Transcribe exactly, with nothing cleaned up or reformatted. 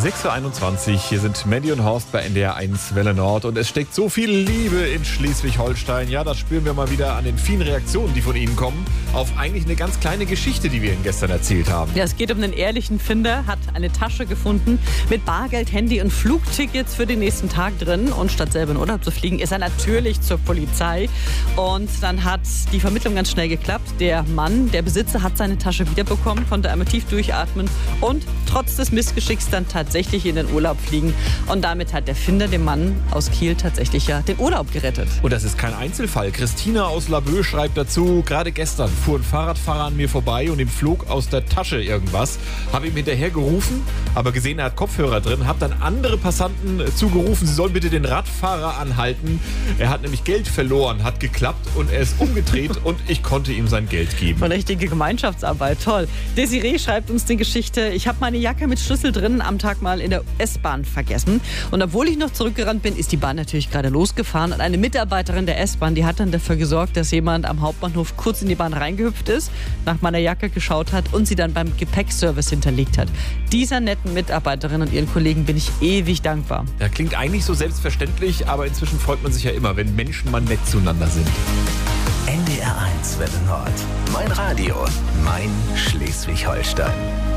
sechs Uhr einundzwanzig, hier sind Mandy und Horst bei N D R eins Welle Nord und es steckt so viel Liebe in Schleswig-Holstein. Ja, das spüren wir mal wieder an den vielen Reaktionen, die von Ihnen kommen, auf eigentlich eine ganz kleine Geschichte, die wir Ihnen gestern erzählt haben. Ja, es geht um einen ehrlichen Finder, hat eine Tasche gefunden mit Bargeld, Handy und Flugtickets für den nächsten Tag drin. Und statt selber in Urlaub zu fliegen, ist er natürlich zur Polizei. Und dann hat die Vermittlung ganz schnell geklappt. Der Mann, der Besitzer, hat seine Tasche wiederbekommen, konnte einmal tief durchatmen und trotz des Missgeschicks dann tatsächlich in den Urlaub fliegen. Und damit hat der Finder dem Mann aus Kiel tatsächlich ja den Urlaub gerettet. Und das ist kein Einzelfall. Christina aus Laboe schreibt dazu: Gerade gestern fuhr ein Fahrradfahrer an mir vorbei und ihm flog aus der Tasche irgendwas. Habe ihm hinterher gerufen, aber gesehen, er hat Kopfhörer drin. Habe dann andere Passanten zugerufen, sie sollen bitte den Radfahrer anhalten. Er hat nämlich Geld verloren, hat geklappt und er ist umgedreht und ich konnte ihm sein Geld geben. Eine richtige Gemeinschaftsarbeit, toll. Desiree schreibt uns die Geschichte: Ich habe meine Jacke mit Schlüssel drin am Tag mal in der S-Bahn vergessen. Und obwohl ich noch zurückgerannt bin, ist die Bahn natürlich gerade losgefahren. Und eine Mitarbeiterin der S-Bahn, die hat dann dafür gesorgt, dass jemand am Hauptbahnhof kurz in die Bahn reingehüpft ist, nach meiner Jacke geschaut hat und sie dann beim Gepäckservice hinterlegt hat. Dieser netten Mitarbeiterin und ihren Kollegen bin ich ewig dankbar. Ja, klingt eigentlich so selbstverständlich, aber inzwischen freut man sich ja immer, wenn Menschen mal nett zueinander sind. N D R eins Welle Nord. Mein Radio, mein Schleswig-Holstein.